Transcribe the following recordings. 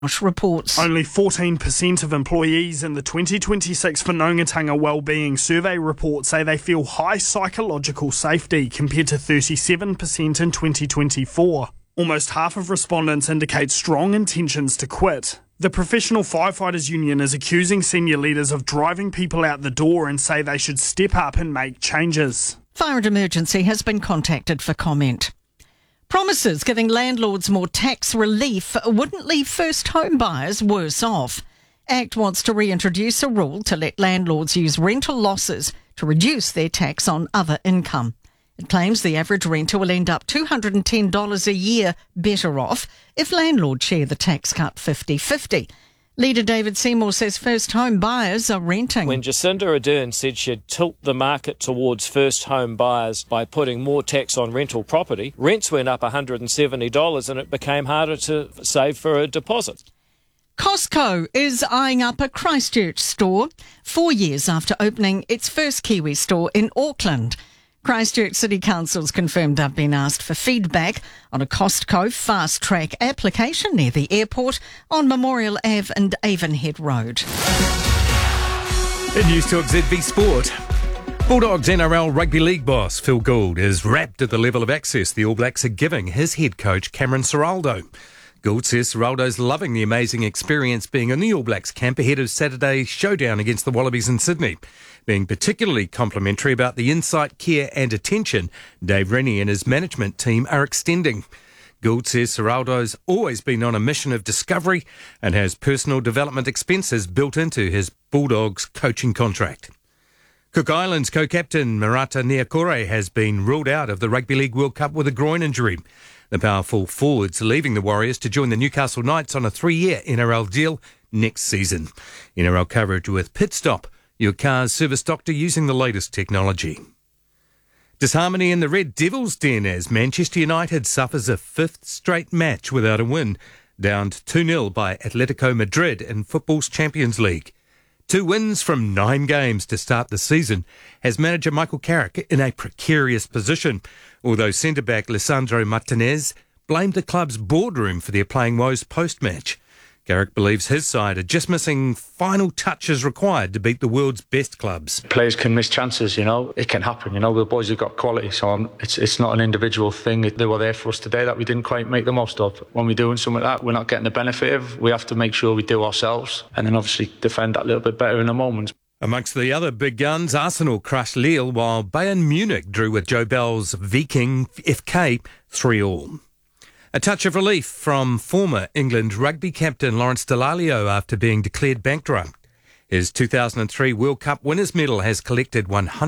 reports. Only 14% of employees in the 2026 Whanaungatanga Wellbeing Survey report say they feel high psychological safety compared to 37% in 2024. Almost half of respondents indicate strong intentions to quit. The Professional Firefighters Union is accusing senior leaders of driving people out the door and say they should step up and make changes. Fire and Emergency has been contacted for comment. Promises giving landlords more tax relief wouldn't leave first home buyers worse off. ACT wants to reintroduce a rule to let landlords use rental losses to reduce their tax on other income. It claims the average renter will end up $210 a year better off if landlords share the tax cut 50-50. Leader David Seymour says first home buyers are renting. When Jacinda Ardern said she'd tilt the market towards first home buyers by putting more tax on rental property, rents went up $170 and it became harder to save for a deposit. Costco is eyeing up a Christchurch store 4 years after opening its first Kiwi store in Auckland. Christchurch City Council's confirmed they've been asked for feedback on a Costco fast-track application near the airport on Memorial Ave and Avonhead Road. In News Talk ZB Sport, Bulldogs NRL Rugby League boss Phil Gould is rapt at the level of access the All Blacks are giving his head coach Cameron Ciraldo. Gould says Ciraldo's loving the amazing experience being in the All Blacks camp ahead of Saturday's showdown against the Wallabies in Sydney, being particularly complimentary about the insight, care and attention Dave Rennie and his management team are extending. Gould says Ciraldo's always been on a mission of discovery and has personal development expenses built into his Bulldogs coaching contract. Cook Islands co-captain Marata Niakore has been ruled out of the Rugby League World Cup with a groin injury. The powerful forward's leaving the Warriors to join the Newcastle Knights on a 3-year NRL deal next season. NRL coverage with Pit Stop, your car's service doctor using the latest technology. Disharmony in the Red Devils' den as Manchester United suffers a fifth straight match without a win, downed 2-0 by Atletico Madrid in football's Champions League. 2 wins from 9 games to start the season has manager Michael Carrick in a precarious position, although centre-back Lisandro Martinez blamed the club's boardroom for their playing woes post-match. Carrick believes his side are just missing final touches required to beat the world's best clubs. Players can miss chances, it can happen, the boys have got quality, so it's not an individual thing. They were there for us today that we didn't quite make the most of. When we're doing something like that, we're not getting the benefit of. We have to make sure we do ourselves and then obviously defend that little bit better in the moments. Amongst the other big guns, Arsenal crushed Lille while Bayern Munich drew with Joe Bell's Viking FK 3-3. A touch of relief from former England rugby captain Lawrence Dallaglio after being declared bankrupt. His 2003 World Cup winners' medal has collected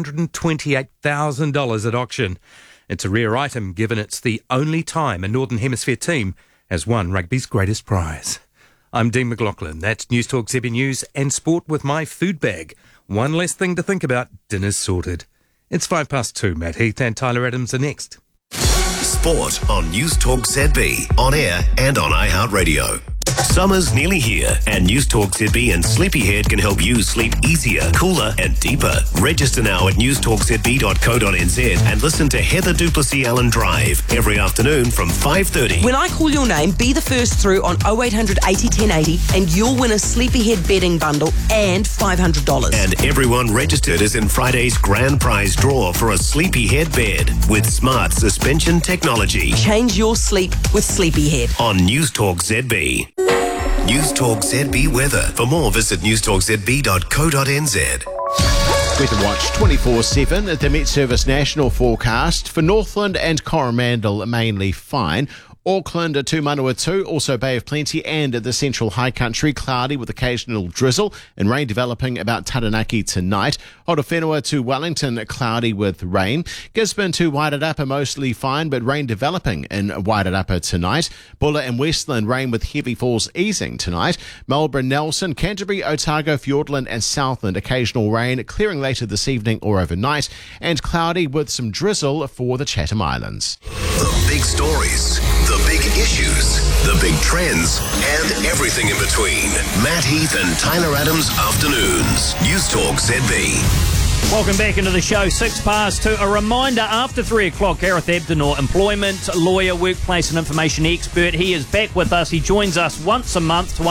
$128,000 at auction. It's a rare item given it's the only time a Northern Hemisphere team has won rugby's greatest prize. I'm Dean McLaughlin. That's News Talk ZB News and Sport with my food bag. One less thing to think about. Dinner's sorted. It's 2:05. Matt Heath and Tyler Adams are next. Sport on News Talk ZB, on air and on iHeartRadio. Summer's nearly here, and News Talk ZB and Sleepyhead can help you sleep easier, cooler and deeper. Register now at newstalkzb.co.nz and listen to Heather Duplessis Allen Drive every afternoon from 5:30. When I call your name, be the first through on 0800 80 1080 and you'll win a Sleepyhead bedding bundle and $500. And everyone registered is in Friday's grand prize draw for a Sleepyhead bed with smart suspension technology. Change your sleep with Sleepyhead. On News Talk ZB. News Talk ZB weather. For more, visit newstalkzb.co.nz. Weather Watch 24/7 at the Met Service National Forecast. For Northland and Coromandel, mainly fine. Auckland, Tumanawatu, also Bay of Plenty, and the Central High Country, cloudy with occasional drizzle and rain developing about Taranaki tonight. Horowhenua to Wellington, cloudy with rain. Gisborne to Wairarapa, mostly fine, but rain developing in Wairarapa tonight. Bulla and Westland, rain with heavy falls easing tonight. Melbourne, Nelson, Canterbury, Otago, Fiordland and Southland, occasional rain, clearing later this evening or overnight, and cloudy with some drizzle for the Chatham Islands. The big stories, the big issues, the big trends, and everything in between. Matt Heath and Tyler Adams Afternoons. News Talk ZB. Welcome back into the show, 2:06. A reminder, after 3 o'clock, Gareth Abdenor, employment lawyer, workplace and information expert. He is back with us. He joins us once a month to